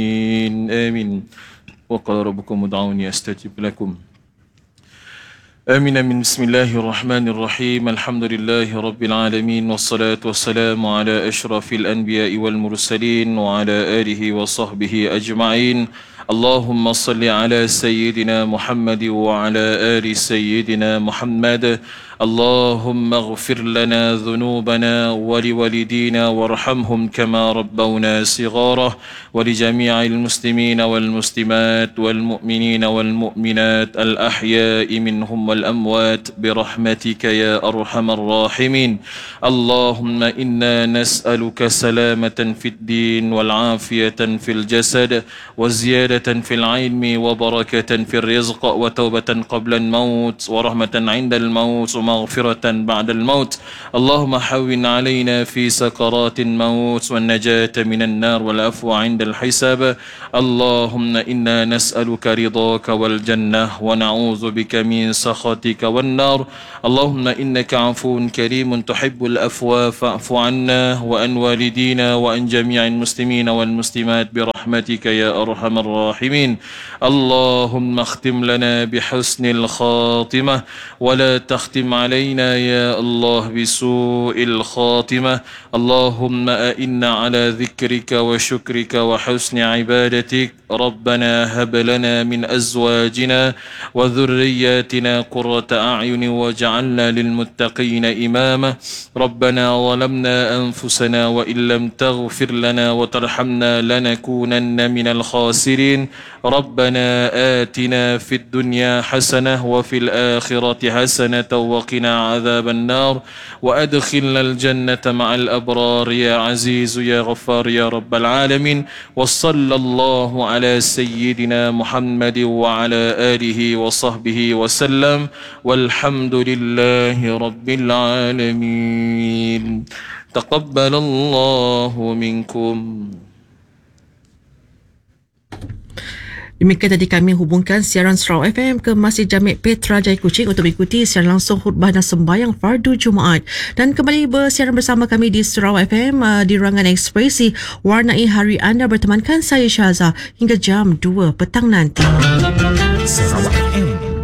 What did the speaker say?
آمين. وقال ربكم ادعوني أستجب لكم. آمين. بسم الله الرحمن الرحيم. الحمد لله رب العالمين، والصلاة والسلام على أشرف الأنبياء والمرسلين وعلى آله وصحبه أجمعين. اللهم صل على سيدنا محمد وعلى آل سيدنا محمد. اللهم اغفر لنا ذنوبنا ولوالدينا وارحمهم كما ربونا صغارا، ولجميع المسلمين والمسلمات والمؤمنين والمؤمنات الأحياء منهم والأموات برحمتك يا أرحم الراحمين. اللهم إنا نسألك سلامة في الدين والعافية في الجسد وزيادة في العلم وبركة في الرزق وتوبة قبل الموت ورحمة عند الموت ومغفرة بعد الموت. اللهم حون علينا في سكرات الموت والنجاة من النار والعفو عند الحساب. اللهم إنا نسألك رضاك والجنة ونعوذ بك من سخطك والنار. اللهم إنك عفو كريم تحب الأفوى فاعف عنا وعن والدينا وعن جميع المسلمين والمسلمات برحمتك يا أرحم الراحمين. اللهم اختم لنا بحسن الخاتمة ولا تختم علينا يا الله بسوء الخاتمة. اللهم أئنا على ذكرك وشكرك وحسن عبادتك. ربنا هب لنا من أزواجنا وذرياتنا قرة أعين واجعلنا للمتقين إماما. ربنا ظلمنا أنفسنا وإن لم تغفر لنا وترحمنا لنكونن من الخاسرين. ربنا آتنا في الدنيا حسنة وفي الآخرة حسنة وقنا عذاب النار وأدخلنا الجنة مع الأبرار يا عزيز يا غفار يا رب العالمين. وصلى الله على سيدنا محمد وعلى آله وصحبه وسلم، والحمد لله رب العالمين. تقبل الله منكم. Demikian tadi kami hubungkan siaran Sarawak FM ke Masjid Jamek Petra Jaya Kuching untuk mengikuti siaran langsung khutbah dan sembahyang fardu Jumaat. Dan kembali bersiaran bersama kami di Sarawak FM di ruangan ekspresi. Warnai hari anda bertemankan saya Syaza hingga jam 2 petang nanti. Sarawak FM